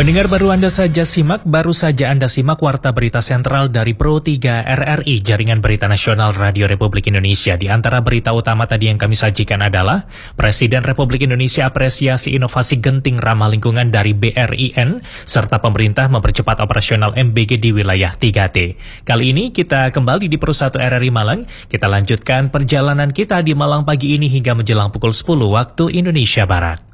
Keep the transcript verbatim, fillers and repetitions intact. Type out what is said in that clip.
Pendengar baru Anda saja simak, baru saja Anda simak Warta Berita Sentral dari Pro tiga R R I, Jaringan Berita Nasional Radio Republik Indonesia. Di antara berita utama tadi yang kami sajikan adalah Presiden Republik Indonesia apresiasi inovasi genting ramah lingkungan dari B R I N, serta pemerintah mempercepat operasional M B G di wilayah tiga T. Kali ini kita kembali di Pro satu R R I Malang. Kita lanjutkan perjalanan kita di Malang pagi ini hingga menjelang pukul sepuluh waktu Indonesia Barat.